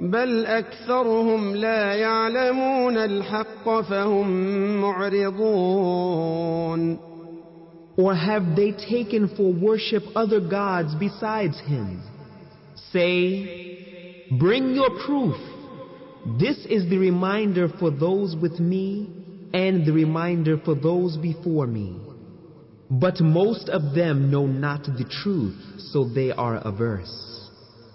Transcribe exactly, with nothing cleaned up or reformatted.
بل أكثرهم لا يعلمون الحق فهم معرضون. Or have they taken for worship other gods besides him? Say, bring your proof. This is the reminder for those with me and the reminder for those before me. But most of them know not the truth, so they are averse.